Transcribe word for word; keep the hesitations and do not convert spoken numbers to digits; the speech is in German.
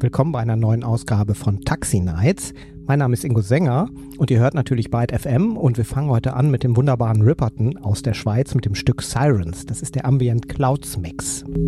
Willkommen bei einer neuen Ausgabe von Taxi Nights. Mein Name ist Ingo Sänger und ihr hört natürlich Byte F M und wir fangen heute an mit dem wunderbaren Ripperton aus der Schweiz mit dem Stück Sirens. Das ist der Ambient Clouds Mix.